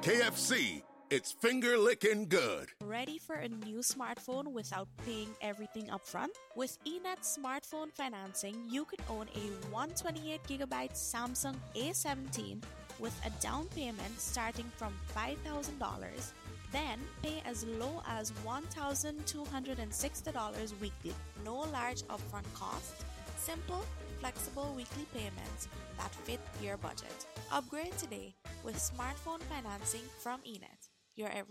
KFC, it's finger licking good. Ready for a new smartphone without paying everything upfront? With eNet smartphone financing, you could own a 128GB Samsung A17 with a down payment starting from $5,000. Then pay as low as $1,260 weekly. No large upfront cost. Simple, flexible weekly payments that fit your budget. Upgrade today with smartphone financing from eNet. Your everyday